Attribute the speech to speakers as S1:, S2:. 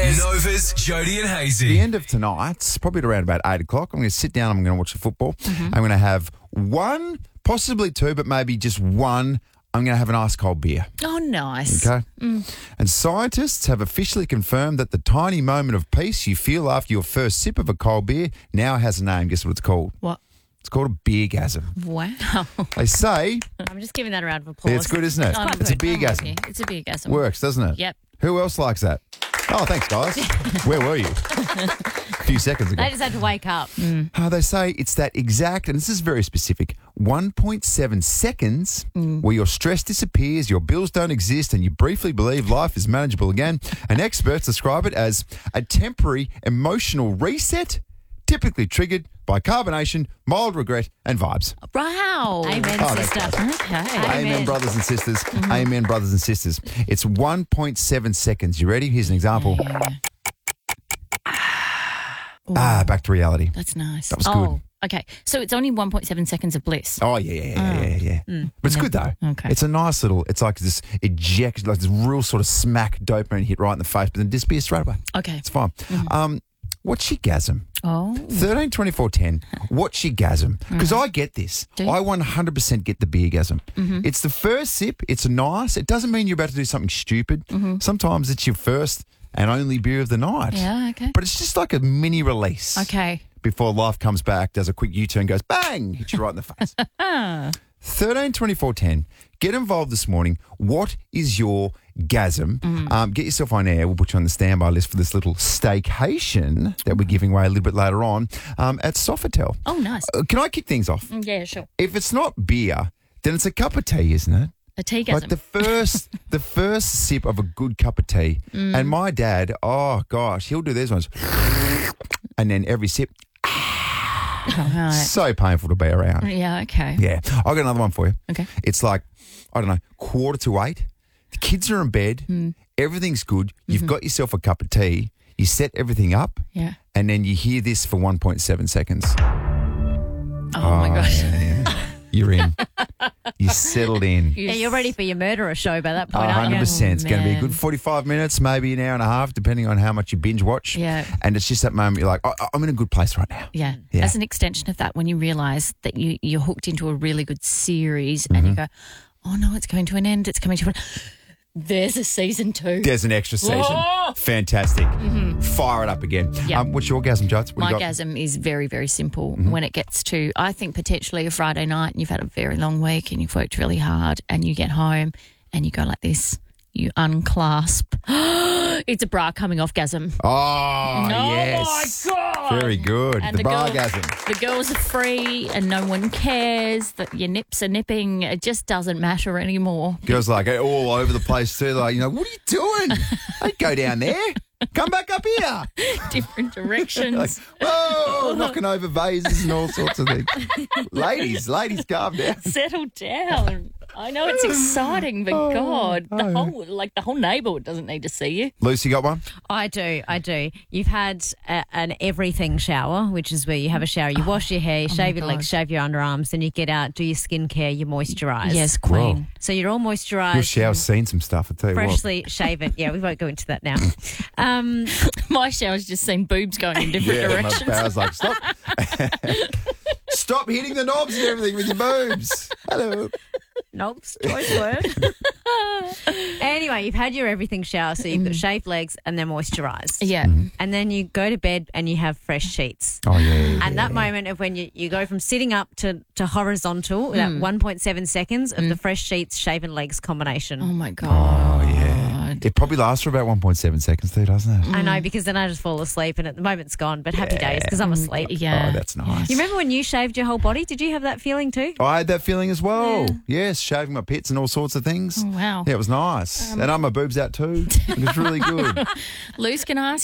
S1: Says Nova's Jody and Hazy.
S2: The end of tonight, probably at around about 8 o'clock, I'm going to sit down, I'm going to watch the football. I'm going to have one, possibly two, but maybe just one. I'm going to have an ice cold beer.
S3: Oh, nice.
S2: Okay? And scientists have officially confirmed that the tiny moment of peace you feel after your first sip of a cold beer now has a name. Guess what it's called?
S3: What?
S2: It's called a beergasm.
S3: Wow.
S2: They say
S4: I'm just giving that a round of applause.
S2: yeah, it's good, isn't it?
S3: I'm
S2: It's a
S3: good. I'm with
S2: beergasm.
S3: you. It's a beergasm.
S2: Works, doesn't it?
S3: Yep.
S2: Who else likes that? Oh, thanks, guys. Where were you? A few seconds ago.
S4: They just had to wake up.
S2: They say it's that exact, and this is very specific, 1.7 seconds where your stress disappears, your bills don't exist, and you briefly believe life is manageable again. And experts describe it as a temporary emotional reset, typically triggered by carbonation, mild regret, and vibes.
S3: Wow.
S4: Amen,
S2: Oh, that's
S4: sister.
S3: Okay.
S2: Amen, brothers and sisters. Amen, brothers and sisters. It's 1.7 seconds. You ready? Here's an example. Back to reality.
S3: That's nice.
S2: That was good.
S3: Oh, okay. So it's only 1.7 seconds of bliss.
S2: Oh, yeah. But it's good, though.
S3: Okay.
S2: It's a nice little, it's like this eject, like this real sort of smack dopamine hit right in the face, but then disappear straight away.
S3: Okay.
S2: It's fine. What's your gasm?
S3: Oh.
S2: 13 24 10. What's your gasm? Because I get this.
S3: Do you?
S2: I 100% get the beer gasm. It's the first sip. It's nice. It doesn't mean you're about to do something stupid. Sometimes it's your first and only beer of the night.
S3: Yeah, okay.
S2: But it's just like a mini release.
S3: Okay.
S2: Before life comes back, does a quick U-turn, goes bang, hits you right in the face. 13 24 10. Get involved this morning. What is your gasm? Get yourself on air. We'll put you on the standby list for this little staycation that we're giving away a little bit later on at Sofitel.
S3: Oh, nice.
S2: Can I kick things off?
S3: Yeah, sure.
S2: If it's not beer, then it's a cup of tea, isn't it?
S3: A tea
S2: Like the first sip of a good cup of tea. And my dad, oh gosh, he'll do these ones. And then every sip,
S3: Right.
S2: so painful to be around.
S3: Yeah, okay.
S2: Yeah. I've got another one for you.
S3: Okay.
S2: It's like, I don't know, 7:45. The kids are in bed. Everything's good. You've got yourself a cup of tea. You set everything up.
S3: Yeah.
S2: And then you hear this for 1.7 seconds.
S3: Oh, my gosh.
S2: Yeah. You're in. You settled in.
S4: Yeah, you're ready for your murderer show by that point,
S2: 100%.
S4: aren't you?
S2: It's going to be a
S3: man.
S2: good 45 minutes, maybe an hour and a half, depending on how much you binge watch.
S3: Yeah.
S2: And it's just that moment you're like, I'm in a good place right now.
S3: Yeah.
S2: Yeah.
S3: As an extension of that, when you realise that you're hooked into a really good series and you go, oh, no, it's coming to an end. It's coming to an There's a season 2.
S2: There's an extra season.
S3: Whoa!
S2: Fantastic. Fire it up again.
S3: Yeah.
S2: What's your orgasm, Juds? What
S3: My
S2: do you got?
S3: gasm is very, very simple when it gets to, I think, potentially a Friday night and you've had a very long week and you've worked really hard and you get home and you go like this. You unclasp. It's a bra coming off gasm.
S2: Oh,
S3: No,
S2: yes.
S3: my God.
S2: Very good.
S3: And
S2: the
S3: girl-
S2: bargasm.
S3: The girls are free and no one cares that your nips are nipping. It just doesn't matter anymore.
S2: Girls like all over the place too. Like, what are you doing? Don't go down there. Come back up here.
S3: Different directions.
S2: Like, whoa, knocking over vases and all sorts of things. Ladies, calm down.
S3: Settle down. I know it's exciting, but God, the whole neighbourhood doesn't need to see you.
S2: Lucy got one?
S4: I do. You've had an everything shower, which is where you have a shower, you wash your hair, shave your legs, shave your underarms, then you get out, do your skincare, you moisturise.
S3: Yes, Queen.
S2: Whoa.
S4: So you're all moisturised.
S2: Your shower's seen some stuff, I tell you what.
S4: Freshly shaven. Yeah, we won't go into that now.
S3: My shower's just seen boobs going in different
S2: Yeah, my
S3: directions.
S2: power's like, stop. Stop hitting the knobs and everything with your boobs. Hello.
S4: Nope, choice word. Anyway, you've had your everything shower, so you've got shaved legs and they're moisturised.
S3: Yeah.
S4: And then you go to bed and you have fresh sheets.
S2: Oh, yeah.
S4: And that moment of when you go from sitting up to horizontal, that 1.7 seconds of the fresh sheets, shaven legs combination.
S3: Oh, my God.
S2: Oh, yeah. It probably lasts for about 1.7 seconds too, doesn't it?
S4: I know, because then I just fall asleep and at the moment it's gone, but happy days because I'm asleep.
S3: Yeah.
S2: Oh, that's nice.
S4: You remember when you shaved your whole body? Did you have that feeling too?
S2: I had that feeling as well. Yes, shaving my pits and all sorts of things.
S3: Oh, wow.
S2: Yeah, it was nice. And I had my boobs out too. It was really good.
S3: Luce, can I ask